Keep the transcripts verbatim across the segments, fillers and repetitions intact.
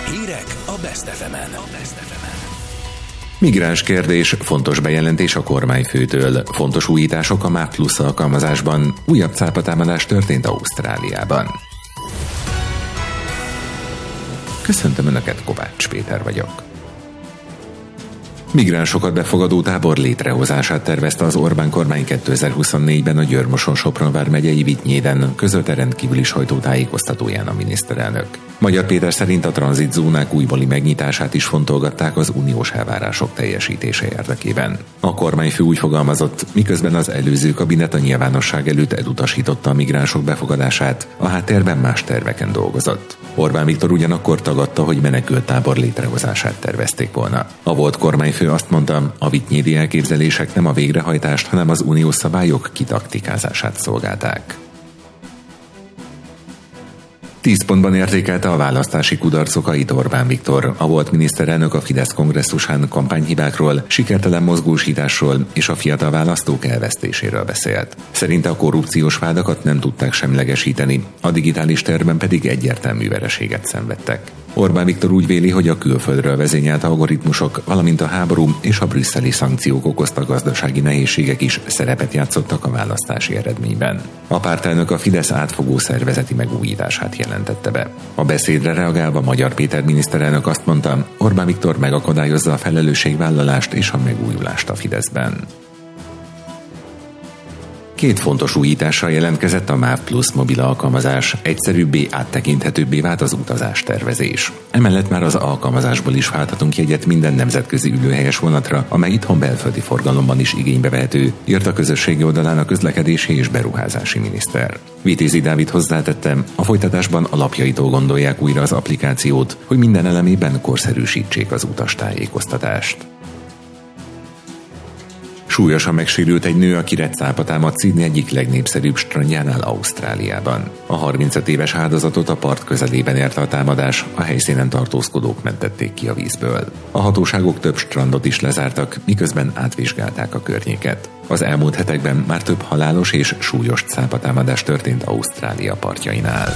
Hírek a Best ef emen. Migráns kérdés, fontos bejelentés a kormányfőtől. Fontos újítások a MÁV Plusz alkalmazásban. Újabb cápatámadás történt Ausztráliában. Köszöntöm Önöket, Kovács Péter vagyok. Migránsokat befogadó tábor létrehozását tervezte az Orbán kormány kétezer-huszonnégyben a Győr-Moson-Sopron vármegyei Vitynyéden, közölte rendkívüli sajtótájékoztatóján a miniszterelnök. Magyar Péter szerint a tranzitzónák újbóli megnyitását is fontolgatták az uniós elvárások teljesítése érdekében. A kormányfő úgy fogalmazott, miközben az előző kabinet a nyilvánosság előtt elutasította a migránsok befogadását, a háttérben más terveken dolgozott. Orbán Viktor ugyanakkor tagadta, hogy menekülttábor létrehozását tervezték volna. A volt kormányfő azt mondta, a vitynyédi elképzelések nem a végrehajtást, hanem az uniós szabályok kitaktikázását szolgálták. Tíz pontban értékelte a választási kudarcokait Orbán Viktor. A volt miniszterelnök a Fidesz kongresszusán kampányhibákról, sikertelen mozgósításról és a fiatal választók elvesztéséről beszélt. Szerinte a korrupciós vádakat nem tudták semlegesíteni, a digitális terben pedig egyértelmű vereséget szenvedtek. Orbán Viktor úgy véli, hogy a külföldről vezényelt algoritmusok, valamint a háború és a brüsszeli szankciók okozta gazdasági nehézségek is szerepet játszottak a választási eredményben. A pártelnök a Fidesz átfogó szervezeti megújítását jelentette be. A beszédre reagálva Magyar Péter miniszterelnök azt mondta, Orbán Viktor megakadályozza a felelősségvállalást és a megújulást a Fideszben. Két fontos újítással jelentkezett a MÁV Plusz mobil alkalmazás, egyszerűbbé, áttekinthetőbbé vált az utazás-tervezés. Emellett már az alkalmazásból is válthatunk jegyet minden nemzetközi ülőhelyes vonatra, amely itthon belföldi forgalomban is igénybe vehető, írt a közösségi oldalán a közlekedési és beruházási miniszter. Vitézi Dávid hozzátette, a folytatásban alapjaitól gondolják újra az applikációt, hogy minden elemében korszerűsítsék az utastájékoztatást. Súlyosan megsérült egy nő, akire cápa támadt Sydney egyik legnépszerűbb strandjánál Ausztráliában. A harmincöt éves áldozatot a part közelében érte a támadás, a helyszínen tartózkodók mentették ki a vízből. A hatóságok több strandot is lezártak, miközben átvizsgálták a környéket. Az elmúlt hetekben már több halálos és súlyos cápatámadás történt Ausztrália partjainál.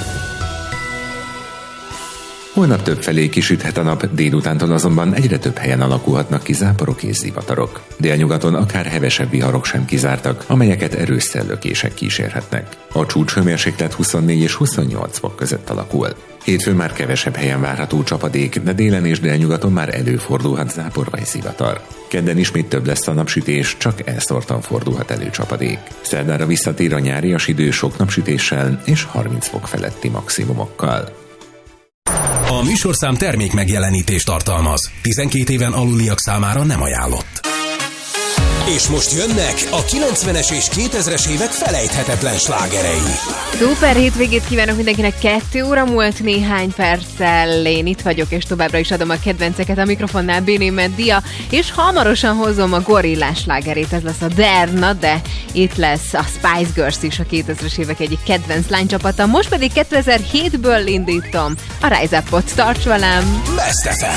Holnap többfelé kisüthet a nap, délutántól azonban egyre több helyen alakulhatnak ki záporok és zivatarok. Délnyugaton akár hevesebb viharok sem kizártak, amelyeket erős szellőkések kísérhetnek. A csúcshőmérséklet huszonnégy és huszonnyolc fok között alakul. Hétfőn már kevesebb helyen várható csapadék, de délen és délnyugaton már előfordulhat zápor vagy zivatar. Kedden ismét több lesz a napsütés, csak elszórtan fordulhat elő csapadék. Szerdára visszatér a nyárias idő sok napsütéssel és harminc fok feletti maximumokkal. A műsorszám termék megjelenítést tartalmaz. tizenkét éven aluliak számára nem ajánlott. És most jönnek a kilencvenes és kétezres évek felejthetetlen slágerei. Szuper hétvégét kívánok mindenkinek, kettő óra múlt néhány perccel. Én itt vagyok, és továbbra is adom a kedvenceket a mikrofonnál, Béné Meddia, és hamarosan hozom a gorillás slágerét, ez lesz a Derna, de itt lesz a Spice Girls is, a kétezres évek egyik kedvenc lánycsapata. Most pedig kétezer-hétből indítom a Rise Up-ot, tarts velem! Best ef em.